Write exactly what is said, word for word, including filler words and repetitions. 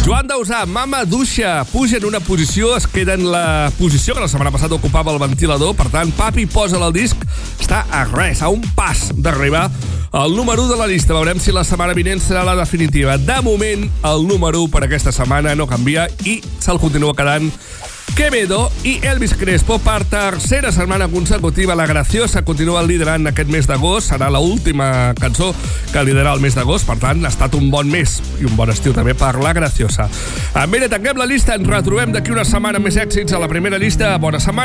Joan Dausà, Mama Duixa, puja en una posició, es queda en la posició que la setmana passada ocupava el ventilador, per tant, Papi posa el disc, està a res, a un pas d'arribar al número u de la llista. Veurem si la setmana vinent serà la definitiva. De moment, el número u per aquesta setmana no canvia i se'l continua quedant Quevedo i Elvis Crespo per tercera setmana consecutiva. La Graciosa continua liderant aquest mes d'agost. Serà l'última cançó que lidera el mes d'agost. Per tant, ha estat un bon mes i un bon estiu també per La Graciosa. Amb ella tanquem la llista. Ens retrobem d'aquí una setmana amb més èxits a la primera llista. Bona setmana.